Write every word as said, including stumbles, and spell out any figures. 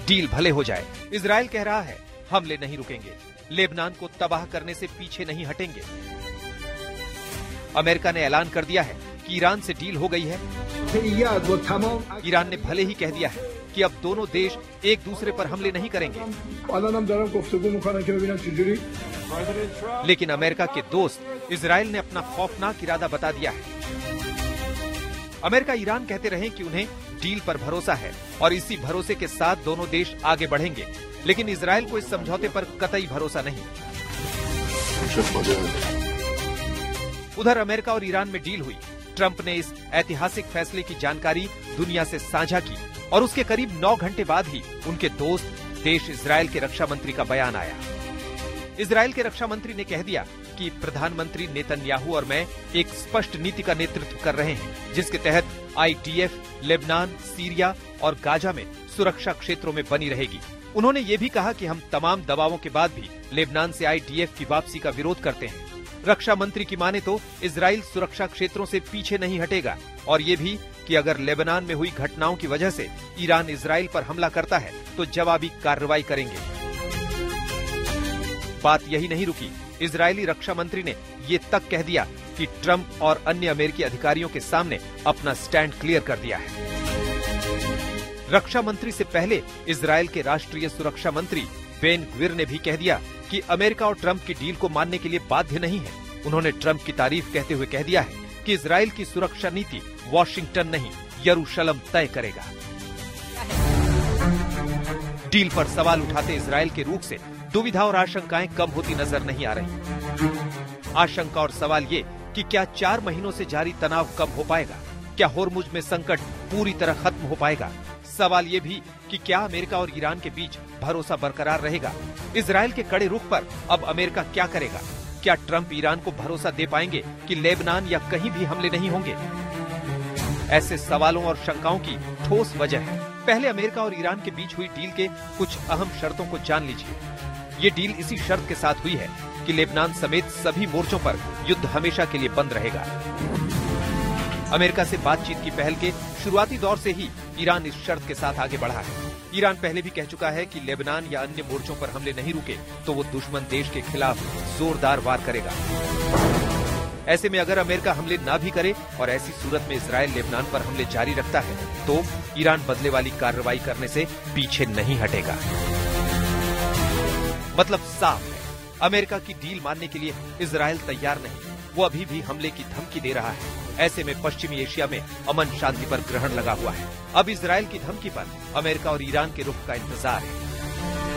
Deal भले हो जाए। इजराइल कह रहा है हमले नहीं रुकेंगे, लेबनान को तबाह करने से पीछे नहीं हटेंगे। अमेरिका ने ऐलान कर दिया है कि ईरान से डील हो गई है। ईरान ने भले ही कह दिया है कि अब दोनों देश एक दूसरे पर हमले नहीं करेंगे, लेकिन अमेरिका के दोस्त इजराइल ने अपना खौफनाक इरादा बता दिया है। अमेरिका ईरान कहते रहे कि उन्हें डील पर भरोसा है और इसी भरोसे के साथ दोनों देश आगे बढ़ेंगे, लेकिन इजराइल को इस समझौते पर कतई भरोसा नहीं। उधर अमेरिका और ईरान में डील हुई। ट्रंप ने इस ऐतिहासिक फैसले की जानकारी दुनिया से साझा की और उसके करीब नौ घंटे बाद ही उनके दोस्त देश इजराइल के रक्षा मंत्री का बयान आया। इजराइल के रक्षा मंत्री ने कह दिया कि प्रधानमंत्री नेतन्याहू और मैं एक स्पष्ट नीति का नेतृत्व कर रहे हैं, जिसके तहत I D F Lebanon, Syria और गाजा में सुरक्षा क्षेत्रों में बनी रहेगी। उन्होंने ये भी कहा कि हम तमाम दबावों के बाद भी लेबनान से आई डी एफ की वापसी का विरोध करते हैं। रक्षा मंत्री की माने तो इजराइल सुरक्षा क्षेत्रों से पीछे नहीं हटेगा और ये भी कि अगर लेबनान में हुई घटनाओं की वजह से ईरान इजराइल पर हमला करता है तो जवाबी कार्रवाई करेंगे। बात यही नहीं रुकी। इजरायली रक्षा मंत्री ने ये तक कह दिया कि ट्रंप और अन्य अमेरिकी अधिकारियों के सामने अपना स्टैंड क्लियर कर दिया है। रक्षा मंत्री से पहले इजराइल के राष्ट्रीय सुरक्षा मंत्री बेन ग्विर ने भी कह दिया कि अमेरिका और ट्रंप की डील को मानने के लिए बाध्य नहीं है। उन्होंने ट्रंप की तारीफ कहते हुए कह दिया है कि इजराइल की सुरक्षा नीति वॉशिंगटन नहीं यरूशलेम तय करेगा। डील पर सवाल उठाते इजराइल के रुख से दुविधा और आशंकाएं कम होती नजर नहीं आ रही। आशंका और सवाल ये कि क्या चार महीनों से जारी तनाव कम हो पाएगा? क्या होर्मुज में संकट पूरी तरह खत्म हो पाएगा? सवाल ये भी कि क्या अमेरिका और ईरान के बीच भरोसा बरकरार रहेगा? इजराइल के कड़े रुख पर अब अमेरिका क्या करेगा? क्या ट्रंप ईरान को भरोसा दे पाएंगे कि लेबनान या कहीं भी हमले नहीं होंगे? ऐसे सवालों और शंकाओं की ठोस वजह है। पहले अमेरिका और ईरान के बीच हुई डील के कुछ अहम शर्तों को जान लीजिए। ये डील इसी शर्त के साथ हुई है कि लेबनान समेत सभी मोर्चों पर युद्ध हमेशा के लिए बंद रहेगा। अमेरिका से बातचीत की पहल के शुरुआती दौर से ही ईरान इस शर्त के साथ आगे बढ़ा है। ईरान पहले भी कह चुका है कि लेबनान या अन्य मोर्चों पर हमले नहीं रुके तो वो दुश्मन देश के खिलाफ जोरदार वार करेगा। ऐसे में अगर अमेरिका हमले ना भी करे और ऐसी सूरत में इजराइल लेबनान पर हमले जारी रखता है तो ईरान बदले वाली कार्रवाई करने से पीछे नहीं हटेगा। मतलब साफ है, अमेरिका की डील मानने के लिए इजराइल तैयार नहीं, वो अभी भी हमले की धमकी दे रहा है। ऐसे में पश्चिमी एशिया में अमन शांति पर ग्रहण लगा हुआ है। अब इजराइल की धमकी पर अमेरिका और ईरान के रुख का इंतजार है।